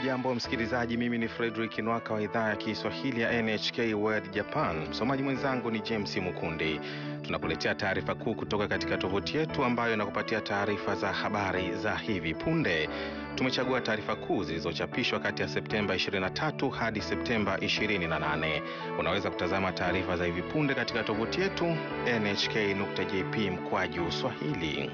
Hujambo msikilizaji, mimi ni Frederick Nwaka wa idhaa ya Kiswahili ya NHK World Japan. Msomaji mwenzangu ni James Mukundi. Tunakuletea taarifa kuu kutoka katika tovuti yetu ambayo inakupatia taarifa za habari za hivi punde. Tumechagua taarifa kuu zilizochapishwa kati ya Septemba 23 hadi Septemba 28. Unaweza kutazama taarifa za hivi punde katika tovuti yetu nhk.jp/swahili.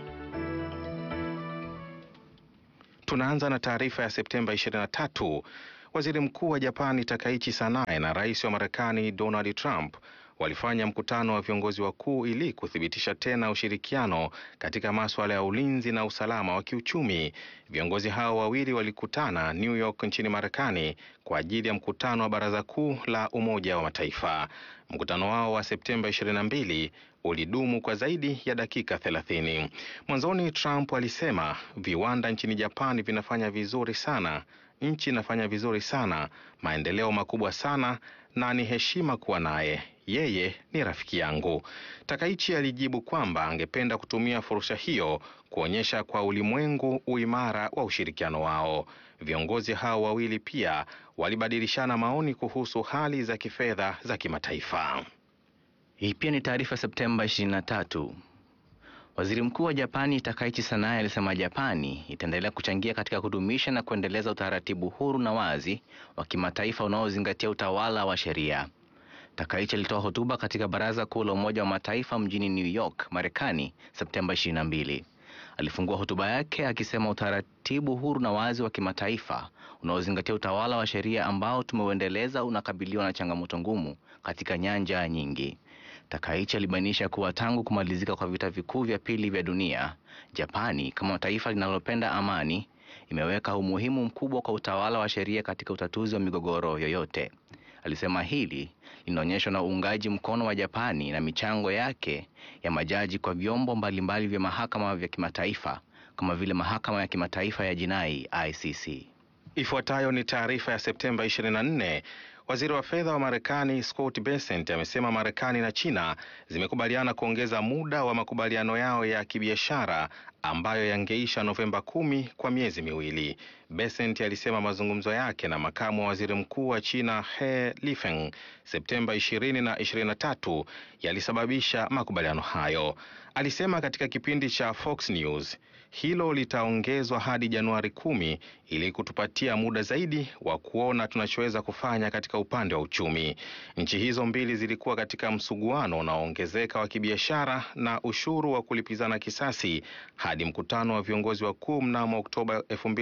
Tunaanza na taarifa ya Septemba 23. Waziri Mkuu wa Japani Takaichi Sanae na Rais wa Marekani Donald Trump walifanya mkutano wa viongozi wakuu ili kuthibitisha tena ushirikiano katika masuala ya ulinzi na usalama wa kiuchumi. Viongozi hao wawili walikutana New York nchini Marekani kwa ajili ya mkutano wa Baraza Kuu la Umoja wa Mataifa. Mkutano wao wa Septemba 22 ulidumu kwa zaidi ya dakika 30. Mwanzoni Trump alisema viwanda nchini Japani vinafanya vizuri sana, nchi inafanya vizuri sana, maendeleo makubwa sana na ni heshima kuwa naye. Yeye ni rafiki yangu. Takaichi alijibu kwamba angependa kutumia fursa hiyo kuonyesha kwa ulimwengu uimara wa ushirikiano wao. Viongozi hao wawili pia walibadilishana maoni kuhusu hali za kifedha za kimataifa. Hii pia ni taarifa Septemba 23. Waziri Mkuu wa Japani Takaichi Sanae alisema Japani itaendelea kuchangia katika kudumisha na kuendeleza utaratibu huru na wazi wa kimataifa unaozingatia utawala wa sheria. Takaichi alitoa hotuba katika Baraza Kuu la Umoja wa Mataifa mjini New York, Marekani, Septemba 22. Alifungua hotuba yake akisema utaratibu huru na wazi wa kimataifa unaozingatia utawala wa sheria ambao tumeuendeleza unakabiliwa na changamoto ngumu katika nyanja nyingi. Takaichi alibainisha kuwa tangu kumalizika kwa vita vikuu vya pili vya dunia, Japani kama taifa linalopenda amani imeweka umuhimu mkubwa kwa utawala wa sheria katika utatuzi wa migogoro yoyote. Alisema hili linaonyeshwa na uungaji mkono wa Japani na michango yake ya majaji kwa vyombo mbalimbali vya mahakama vya kimataifa kama vile mahakama ya kimataifa ya jinai ICC. Ifuatayo ni taarifa ya Septemba 24. Waziri wa fedha wa Marekani Scott Bessent amesema Marekani na China zimekubaliana kuongeza muda wa makubaliano yao ya kibiashara ambayo yangeisha Novemba 10 kwa miezi miwili. Bessent alisema mazungumzo yake na makamu wa waziri mkuu wa China He Lifeng Septemba 20 na 23 yalisababisha makubaliano hayo. Alisema katika kipindi cha Fox News, hilo litaongezwa hadi Januari 10 ili kutupatia muda zaidi wa kuona tunachoweza kufanya katika upande wa uchumi. Nchi hizo mbili zilikuwa katika msuguano unaoongezeka wa kibiashara na ushuru wa kulipizana kisasi hadi mkutano wa viongozi wakuu mnamo Oktoba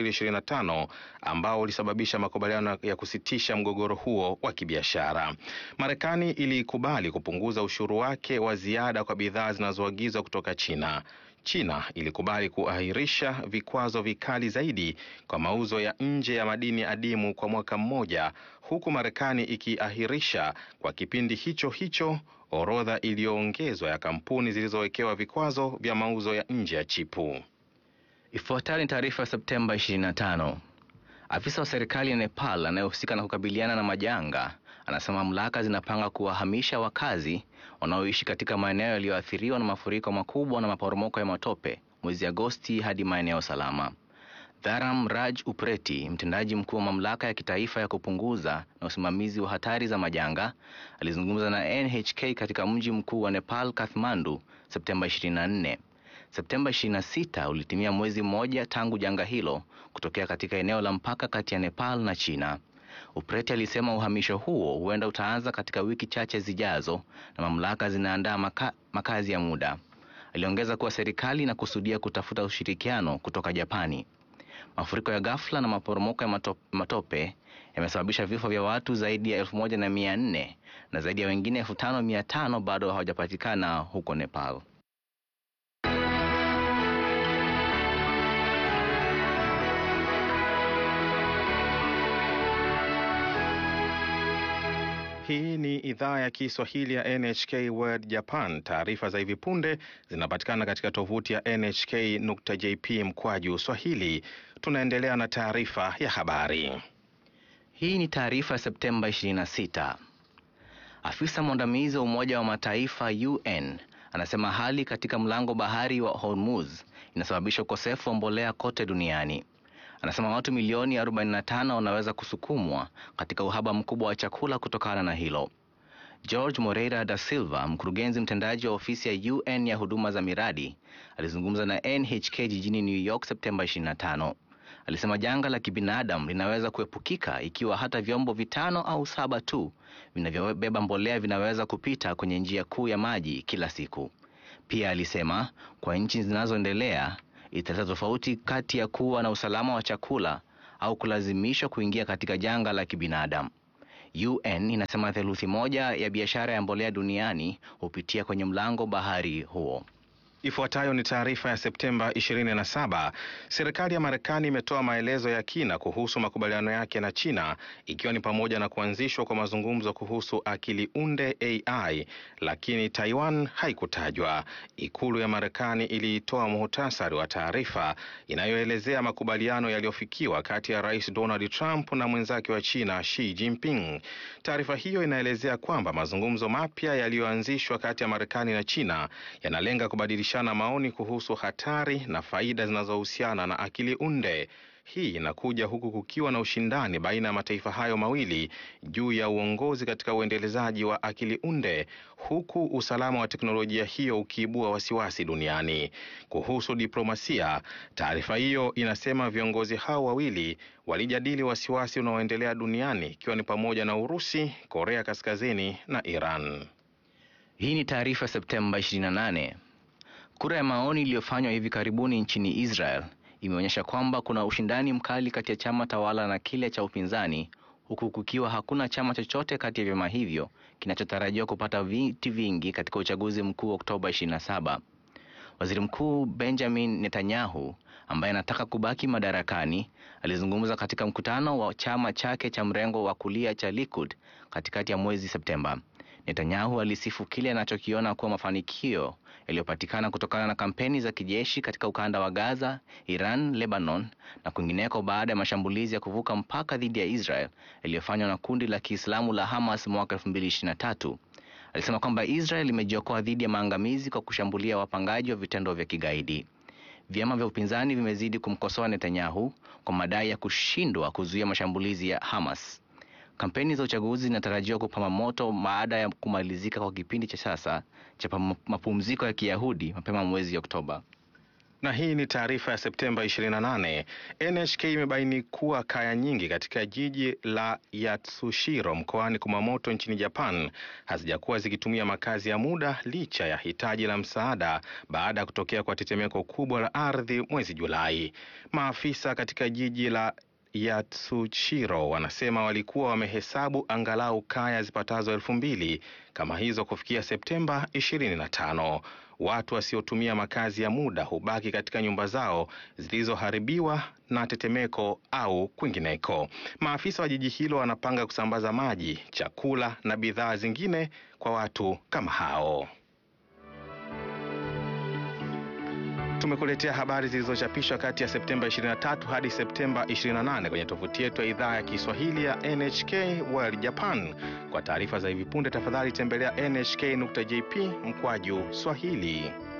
2025 ambao ulisababisha makubaliano ya kusitisha mgogoro huo wa kibiashara. Marekani ilikubali kupunguza ushuru wake wa ziada kwa bidhaa zinazoagizwa kutoka China. China ilikubali kuahirisha vikwazo vikali zaidi kwa mauzo ya nje ya madini adimu kwa mwaka mmoja, huku Marekani ikiahirisha kwa kipindi hicho hicho orodha iliyoongezwa ya kampuni zilizowekewa vikwazo vya mauzo ya nje ya chipu. Ifuatayo ni taarifa Septemba 25. Afisa wa serikali ya Nepal anayehusika na kukabiliana na majanga anasema mamlaka zinapanga kuwahamisha wakazi wanaoishi katika maeneo yaliyoathiriwa na mafuriko makubwa na maporomoko ya matope mwezi Agosti hadi maeneo salama. Dharam Raj Upreti, mtendaji mkuu wa mamlaka ya kitaifa ya kupunguza na usimamizi wa hatari za majanga, alizungumza na NHK katika mji mkuu wa Nepal, Kathmandu, Septemba 24. Septemba 26 ulitimia mwezi mmoja tangu janga hilo kutokea katika eneo la mpaka kati ya Nepal na China. Upreti alisema uhamisho huo huenda utaanza katika wiki chache zijazo na mamlaka zinaandaa makazi ya muda. Aliongeza kuwa serikali inakusudia kutafuta ushirikiano kutoka Japani. Mafuriko ya ghafla na maporomoko ya matope yamesababisha vifo vya watu zaidi ya 1400 na zaidi ya wengine 5500 bado hawajapatikana huko Nepal. Hii ni idhaa ya Kiswahili ya NHK World Japan. Taarifa za hivi punde zinapatikana katika tovuti ya nhk.jp/swahili. Tunaendelea na taarifa ya habari. Hii ni taarifa Septemba 26. Afisa mwandamizi wa Umoja wa Mataifa UN anasema hali katika mlango bahari wa Hormuz inasababisha ukosefu wa mbolea kote duniani. Anasema watu milioni 45 wanaweza kusukumwa katika uhaba mkubwa wa chakula kutokana na hilo. George Moreira da Silva, mkurugenzi mtendaji wa ofisi ya UN ya huduma za miradi, alizungumza na NHK jijini New York Septemba 25. Alisema janga la kibinadamu linaweza kuepukika ikiwa hata vyombo 5 au 7 tu vinavyobeba mbolea vinaweza kupita kwenye njia kuu ya maji kila siku. Pia alisema kwa nchi zinazoendelea italeta tofauti kati ya kuwa na usalama wa chakula au kulazimishwa kuingia katika janga la kibinadamu. UN inasema theluthi moja ya biashara ya mbolea duniani hupitia kwenye mlango bahari huo. Ifuatayo ni taarifa ya Septemba 27. Serikali ya Marekani imetoa maelezo ya kina kuhusu makubaliano yake na China, ikiwa ni pamoja na kuanzishwa kwa mazungumzo kuhusu akili unde AI, lakini Taiwan haikutajwa. Ikulu ya Marekani iliitoa muhtasari wa taarifa inayoelezea makubaliano yaliyofikiwa kati ya Rais Donald Trump na mwenzake wa China Xi Jinping. Taarifa hiyo inaelezea kwamba mazungumzo mapya yaliyoanzishwa kati ya Marekani na China yanalenga kubadilisha na maoni kuhusu hatari na faida zinazohusiana na akili unde. Hii inakuja huku kukiwa na ushindani baina ya mataifa hayo mawili juu ya uongozi katika uendelezaji wa akili unde, huku usalama wa teknolojia hiyo ukiibua wasiwasi duniani. Kuhusu diplomasia, taarifa hiyo inasema viongozi hao wawili walijadili wasiwasi unaoendelea duniani, ikiwa ni pamoja na Urusi, Korea Kaskazini na Iran. Hii ni taarifa Septemba 28. Kura ya maoni iliyofanywa hivi karibuni nchini Israel imeonyesha kwamba kuna ushindani mkali kati ya chama tawala na kile cha upinzani, huku kukiwa hakuna chama chochote kati ya vyama hivyo kinachotarajiwa kupata viti vingi katika uchaguzi mkuu Oktoba 27. Waziri Mkuu Benjamin Netanyahu, ambaye anataka kubaki madarakani, alizungumza katika mkutano wa chama chake cha mrengo wa kulia cha Likud katikati ya mwezi Septemba. Netanyahu alisifu kile anachokiona kuwa mafanikio yaliyopatikana kutokana na kampeni za kijeshi katika ukanda wa Gaza, Iran, Lebanon na kwingineko baada ya mashambulizi ya kuvuka mpaka dhidi ya Israel yaliyofanywa na kundi la Kiislamu la Hamas mwaka 2023. Alisema kwamba Israel imejiokoa dhidi ya maangamizi kwa kushambulia wapangaji wa vitendo vya kigaidi. Vyama vya upinzani vimezidi kumkosoa Netanyahu kwa madai ya kushindwa kuzuia mashambulizi ya Hamas. Kampeni za uchaguzi zinatarajiwa kupamba moto baada ya kumalizika kwa kipindi cha sasa cha mapumziko ya Kiyahudi mapema mwezi Oktoba. Na hii ni taarifa ya Septemba 28. NHK imebaini kuwa kaya nyingi katika jiji la Yatsushiro mkoani Kumamoto nchini Japan hazijakuwa zikitumia makazi ya muda licha ya hitaji la msaada baada ya kutokea kwa tetemeko kubwa la ardhi mwezi Julai. Maafisa katika jiji la Yatsushiro wanasema walikuwa wamehesabu angalau kaya zipatazo 2000 kama hizo kufikia Septemba 25. Watu wasiotumia makazi ya muda hubaki katika nyumba zao zilizoharibiwa na tetemeko au kwingineko. Maafisa wa jiji hilo wanapanga kusambaza maji, chakula na bidhaa zingine kwa watu kama hao. Tumekuletea habari zilizochapishwa kati ya Septemba 23 hadi Septemba 28 kwenye tovuti yetu ya idhaa ya Kiswahili ya NHK World Japan. Kwa taarifa za hivi punde tafadhali tembelea nhk.jp/Swahili.